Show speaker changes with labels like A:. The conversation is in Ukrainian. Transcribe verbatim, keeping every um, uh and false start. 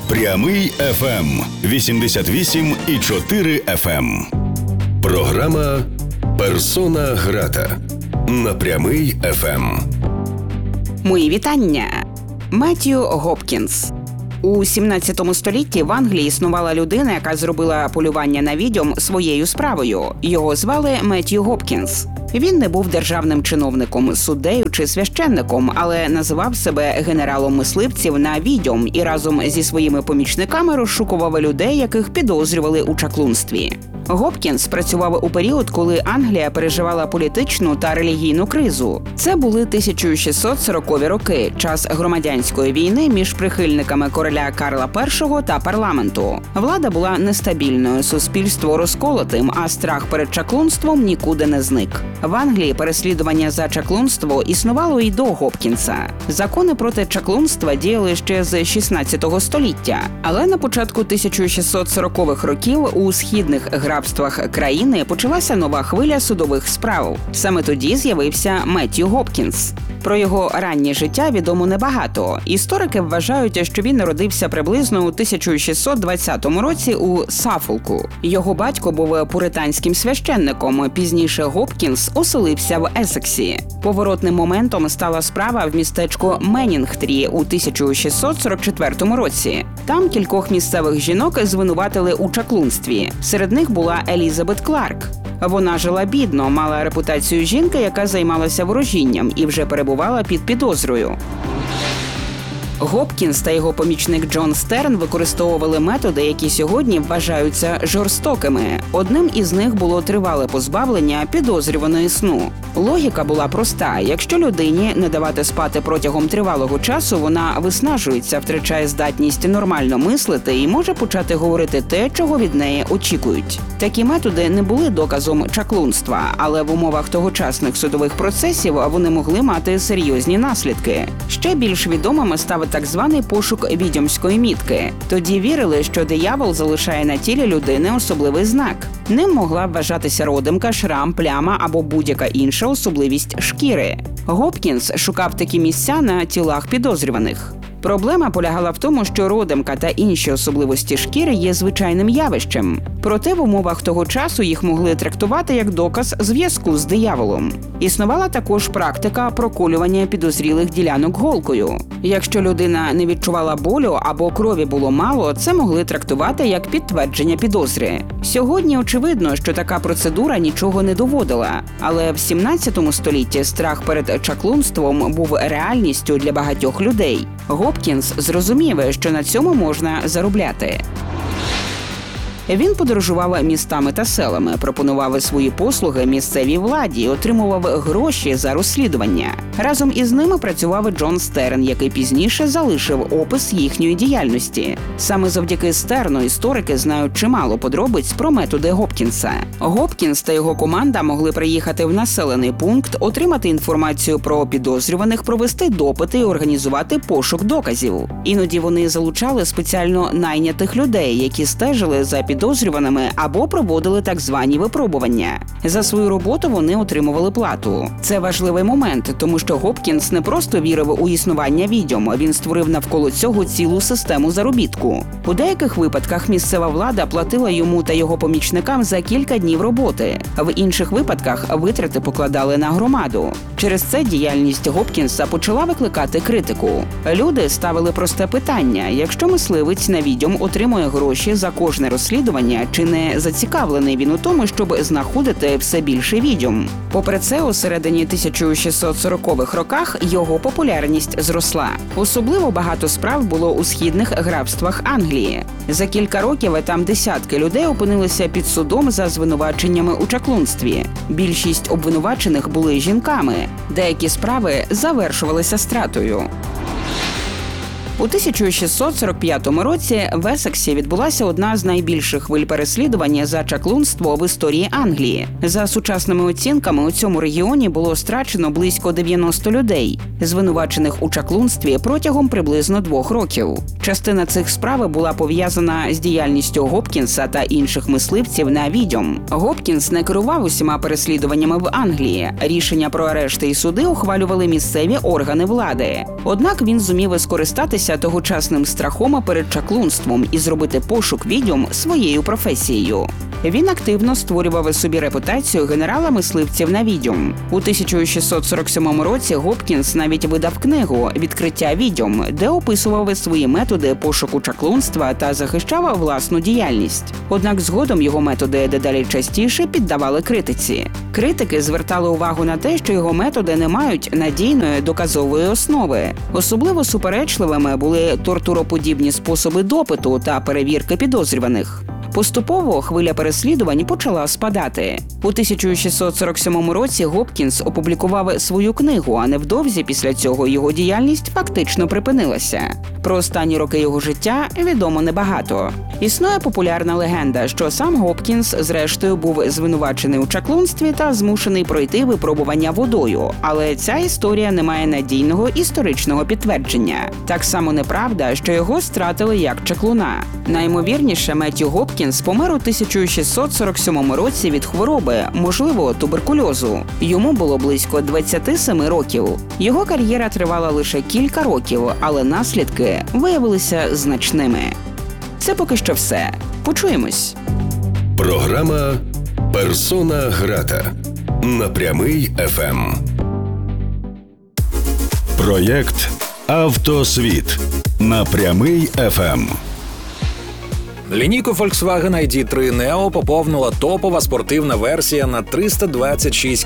A: Прямий еф ем вісімдесят вісім і чотири еф ем. Програма «Персона грата» на Прямий еф ем.
B: Мої вітання. Меттью Гопкінс. У сімнадцятому столітті в Англії існувала людина, яка зробила полювання на відьом своєю справою. Його звали Меттью Гопкінс. Він не був державним чиновником, суддею чи священником, але називав себе генералом мисливців на відьом і разом зі своїми помічниками розшукував людей, яких підозрювали у чаклунстві. Гопкінс працював у період, коли Англія переживала політичну та релігійну кризу. Це були тисяча шістсот сорокові роки, час громадянської війни між прихильниками короля Карла Першого та парламенту. Влада була нестабільною, суспільство розколотим, а страх перед чаклунством нікуди не зник. В Англії переслідування за чаклунство існувало і до Гопкінса. Закони проти чаклунства діяли ще з шістнадцятого століття. Але на початку тисяча шістсот сорокових років у східних графствах країни почалася нова хвиля судових справ. Саме тоді з'явився Меттью Гопкінс. Про його раннє життя відомо небагато. Історики вважають, що він народився приблизно у тисяча шістсот двадцятому році у Саффолку. Його батько був пуританським священником, пізніше Гопкінс оселився в Есексі. Поворотним моментом стала справа в містечку Менінгтрі у тисяча шістсот сорок четвертому році. Там кількох місцевих жінок звинуватили у чаклунстві. Серед них була Елізабет Кларк. Вона жила бідно, мала репутацію жінки, яка займалася ворожінням і вже перебувала під підозрою. Гопкінс та його помічник Джон Стерн використовували методи, які сьогодні вважаються жорстокими. Одним із них було тривале позбавлення підозрюваної сну. Логіка була проста. Якщо людині не давати спати протягом тривалого часу, вона виснажується, втрачає здатність нормально мислити і може почати говорити те, чого від неї очікують. Такі методи не були доказом чаклунства, але в умовах тогочасних судових процесів вони могли мати серйозні наслідки. Ще більш відомими став так званий пошук відьомської мітки. Тоді вірили, що диявол залишає на тілі людини особливий знак. Ним могла вважатися родимка, шрам, пляма або будь-яка інша особливість шкіри. Гопкінс шукав такі місця на тілах підозрюваних. Проблема полягала в тому, що родимка та інші особливості шкіри є звичайним явищем. Проте в умовах того часу їх могли трактувати як доказ зв'язку з дияволом. Існувала також практика проколювання підозрілих ділянок голкою. Якщо людина не відчувала болю або крові було мало, це могли трактувати як підтвердження підозри. Сьогодні очевидно, що така процедура нічого не доводила. Але в сімнадцятому столітті страх перед чаклунством був реальністю для багатьох людей. Гопкінс зрозумів, що на цьому можна заробляти. Він подорожував містами та селами, пропонував свої послуги місцевій владі і отримував гроші за розслідування. Разом із ними працював Джон Стерн, який пізніше залишив опис їхньої діяльності. Саме завдяки Стерну історики знають чимало подробиць про методи Гопкінса. Гопкінс та його команда могли приїхати в населений пункт, отримати інформацію про підозрюваних, провести допити і організувати пошук доказів. Іноді вони залучали спеціально найнятих людей, які стежили за підозрюваними підозрюваними або проводили так звані випробування. За свою роботу вони отримували плату. Це важливий момент, тому що Гопкінс не просто вірив у існування відьом, він створив навколо цього цілу систему заробітку. У деяких випадках місцева влада платила йому та його помічникам за кілька днів роботи. В інших випадках витрати покладали на громаду. Через це діяльність Гопкінса почала викликати критику. Люди ставили просте питання: якщо мисливець на відьом отримує гроші за кожне розслідування, чи не зацікавлений він у тому, щоб знаходити все більше відьом? Попри це, у середині тисяча шістсот сорокових роках його популярність зросла. Особливо багато справ було у східних графствах Англії. За кілька років там десятки людей опинилися під судом за звинуваченнями у чаклунстві. Більшість обвинувачених були жінками. Деякі справи завершувалися стратою. У тисяча шістсот сорок п'ятому році в Есексі відбулася одна з найбільших хвиль переслідування за чаклунство в історії Англії. За сучасними оцінками, у цьому регіоні було страчено близько дев'яноста людей, звинувачених у чаклунстві протягом приблизно двох років. Частина цих справ була пов'язана з діяльністю Гопкінса та інших мисливців на відьом. Гопкінс не керував усіма переслідуваннями в Англії. Рішення про арешти і суди ухвалювали місцеві органи влади. Однак він зумів скористатися скористатися тогочасним страхом перед чаклунством і зробити пошук відьом своєю професією. Він активно створював собі репутацію генерала мисливців на відьом. У тисяча шістсот сорок сьомому році Гопкінс навіть видав книгу «Відкриття відьом», де описував свої методи пошуку чаклунства та захищав власну діяльність. Однак згодом його методи дедалі частіше піддавали критиці. Критики звертали увагу на те, що його методи не мають надійної доказової основи. Особливо суперечливими були тортуроподібні способи допиту та перевірки підозрюваних. Поступово хвиля переслідувань почала спадати. У тисяча шістсот сорок сьомому році Гопкінс опублікував свою книгу, а невдовзі після цього його діяльність фактично припинилася. Про останні роки його життя відомо небагато. Існує популярна легенда, що сам Гопкінс зрештою був звинувачений у чаклунстві та змушений пройти випробування водою, але ця історія не має надійного історичного підтвердження. Так само неправда, що його стратили як чаклуна. Наймовірніше, Меттью Гопкінс помер у тисяча шістсот сорок сьомому році від хвороби, можливо, туберкульозу. Йому було близько двадцяти семи років. Його кар'єра тривала лише кілька років, але наслідки виявилися значними. Це поки що все. Почуємось.
A: Програма «Персона грата» на Прямий еф ем. Проєкт «Автосвіт» на Прямий еф ем.
C: Лінійку Volkswagen ай ді три Neo поповнила топова спортивна версія на триста двадцять шість